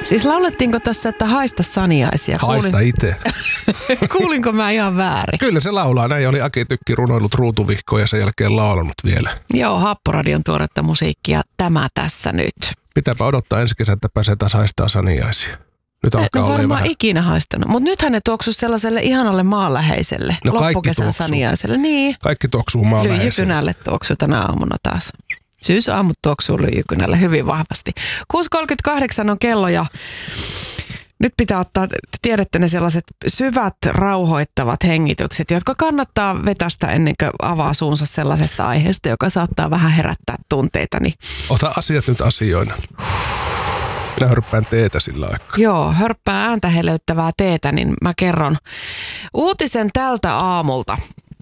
Siis laulettiinko tässä, että haista saniaisia? Haista itse. Kuulinko mä ihan väärin? Kyllä se laulaa. Näin oli Aki Tykki runoillut ruutuvihkoon ja sen jälkeen laulanut vielä. Joo, Happoradion tuoretta musiikkia. Tämä tässä nyt. Pitääpä odottaa ensi kesä, että pääsee taas haistaa saniaisia. Nyt alkaa olla varmaan vähän. Ikinä haistanut. Mutta nythän ne tuoksuisi sellaiselle ihanalle maanläheiselle. No loppukesän saniaiselle. Niin. Kaikki tuoksuu maanläheiselle. Lyijykynälle tuoksuu tänä aamuna taas. Syysaamut tuoksuu lyijykynälle hyvin vahvasti. 6.38 on kello ja nyt pitää ottaa, tiedätte ne sellaiset syvät, rauhoittavat hengitykset, jotka kannattaa vetästä ennen kuin avaa suunsa sellaisesta aiheesta, joka saattaa vähän herättää tunteitani. Ota asiat nyt asioina. Minä hörppään teetä sillä aikaa. Joo, hörppää ääntä heleyttävää teetä, niin mä kerron uutisen tältä aamulta,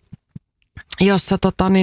jossa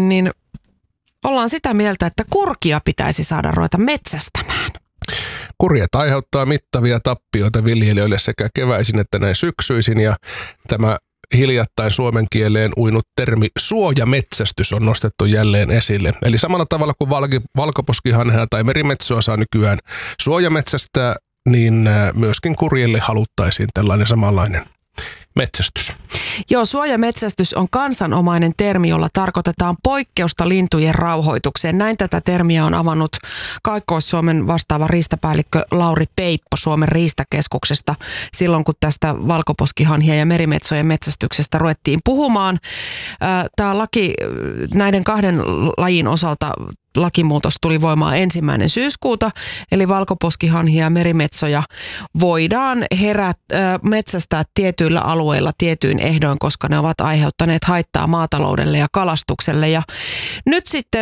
ollaan sitä mieltä, että kurkia pitäisi saada ruveta metsästämään. Kurjet aiheuttaa mittavia tappioita viljelijöille sekä keväisin että näin syksyisin ja tämä hiljattain suomen kieleen uinut termi suojametsästys on nostettu jälleen esille. Eli samalla tavalla kuin valkoposkihanhea tai merimetsoa saa nykyään suojametsästää, niin myöskin kurjille haluttaisiin tällainen samanlainen metsästys. Joo, suojametsästys on kansanomainen termi, jolla tarkoitetaan poikkeusta lintujen rauhoitukseen. Näin tätä termiä on avannut Kaakkois-Suomen vastaava riistapäällikkö Lauri Peippo Suomen riistakeskuksesta silloin, kun tästä valkoposkihanhia ja merimetsojen metsästyksestä ruvettiin puhumaan. Tämä laki näiden kahden lajin osalta lakimuutos tuli voimaan 1. syyskuuta, eli valkoposkihanhia ja merimetsoja voidaan metsästää tietyillä alueilla tietyin ehdoin, koska ne ovat aiheuttaneet haittaa maataloudelle ja kalastukselle. Ja nyt sitten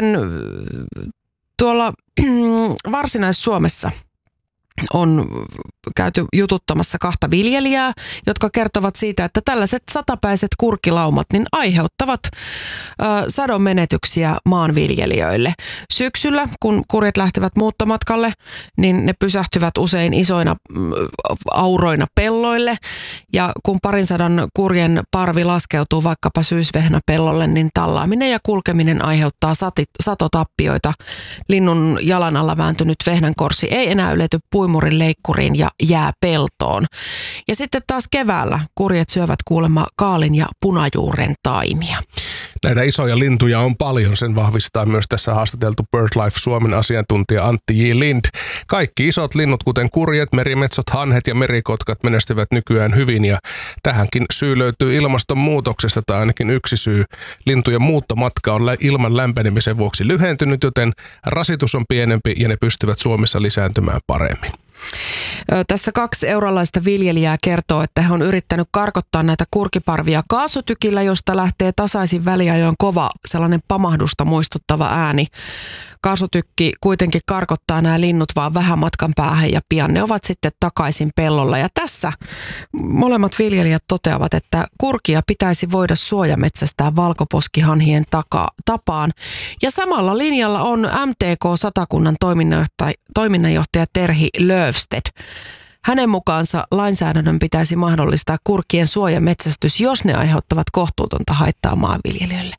tuolla Varsinais-Suomessa on käyty jututtamassa 2 viljelijää, jotka kertovat siitä, että tällaiset satapäiset kurkilaumat niin aiheuttavat sadonmenetyksiä maanviljelijöille. Syksyllä, kun kurjet lähtevät muuttomatkalle, niin ne pysähtyvät usein isoina auroina pelloille. Ja kun 200 kurjen parvi laskeutuu vaikkapa syysvehnäpellolle, niin tallaaminen ja kulkeminen aiheuttaa satotappioita. Linnun jalan alla vääntynyt vehnänkorsi ei enää ylety puimurin leikkuriin ja jää peltoon. Ja sitten taas keväällä kurjet syövät kuulemma kaalin ja punajuuren taimia. Näitä isoja lintuja on paljon, sen vahvistaa myös tässä haastateltu BirdLife Suomen asiantuntija Antti J. Lind. Kaikki isot linnut, kuten kurjet, merimetsot, hanhet ja merikotkat menestyvät nykyään hyvin ja tähänkin syy löytyy ilmastonmuutoksesta tai ainakin yksi syy. Lintujen muuttomatka on ilman lämpenemisen vuoksi lyhentynyt, joten rasitus on pienempi ja ne pystyvät Suomessa lisääntymään paremmin. Tässä 2 eurolaista viljelijää kertoo, että he on yrittänyt karkottaa näitä kurkiparvia kaasutykillä, josta lähtee tasaisin väliajoin kova sellainen pamahdusta muistuttava ääni. Kaasutykki kuitenkin karkottaa nämä linnut vaan vähän matkan päähän ja pian ne ovat sitten takaisin pellolla. Ja tässä molemmat viljelijät toteavat, että kurkia pitäisi voida suojametsästää valkoposkihanhien tapaan. Ja samalla linjalla on MTK-Satakunnan toiminnanjohtaja Terhi Löfsted. Hänen mukaansa lainsäädännön pitäisi mahdollistaa kurkien suojametsästys, jos ne aiheuttavat kohtuutonta haittaa maanviljelijöille.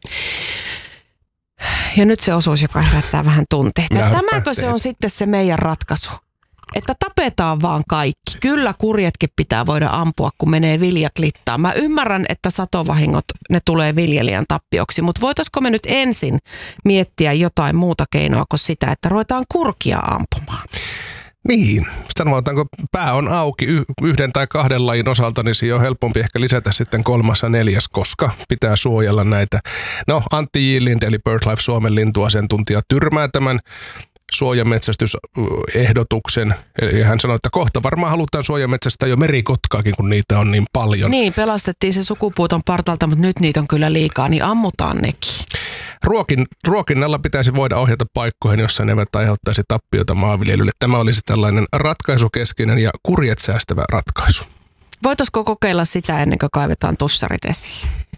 Ja nyt se osuus, joka herättää vähän tunteita. Tämäkö se on sitten se meidän ratkaisu? Että tapetaan vaan kaikki. Kyllä kurjetkin pitää voida ampua, kun menee viljat littaan. Mä ymmärrän, että satovahingot, ne tulee viljelijän tappioksi, mutta voitaisiko me nyt ensin miettiä jotain muuta keinoa kuin sitä, että ruvetaan kurkia ampumaan? Niin, sanotaanko pää on auki 1 tai 2 lajin osalta, niin siinä on helpompi ehkä lisätä sitten 3. ja 4, koska pitää suojella näitä. No, Antti J. Lind, eli BirdLife Suomen lintuasiantuntija, tyrmää tämän suojametsästysehdotuksen. Eli hän sanoi, että kohta varmaan halutaan suojametsästää jo merikotkaakin, kun niitä on niin paljon. Niin, pelastettiin se sukupuuton partalta, mutta nyt niitä on kyllä liikaa, niin ammutaan nekin. Ruokinnalla pitäisi voida ohjata paikkoihin, jossa ne eivät aiheuttaisi tappioita maanviljelylle. Tämä olisi tällainen ratkaisukeskeinen ja kurjet säästävä ratkaisu. Voitaisiko kokeilla sitä ennen kuin kaivetaan tussarit esiin?